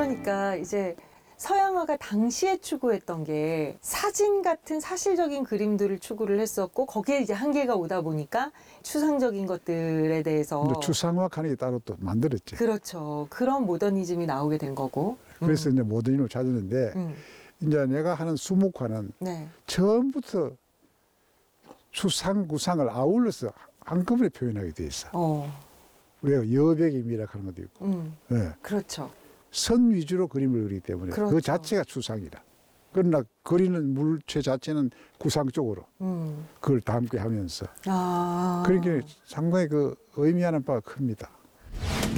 그러니까 이제 서양화가 당시에 추구했던 게 사진 같은 사실적인 그림들을 추구를 했었고 거기에 이제 한계가 오다 보니까 추상적인 것들에 대해서 근데 추상화하는 게 따로 또 만들었지. 그렇죠. 그런 모더니즘이 나오게 된 거고. 그래서 이제 모더니즘을 찾았는데 이제 내가 하는 수묵화는 네. 처음부터 추상, 구상을 아울러서 한꺼번에 표현하게 돼 있어. 왜요? 여백의 미학하는 것도 있고. 네. 그렇죠. 선 위주로 그림을 그리기 때문에 그렇죠. 그 자체가 추상이라. 그러나 그리는 물체 자체는 구상적으로 그걸 다 함께 하면서. 아. 그러니까 상당히 그 의미하는 바가 큽니다.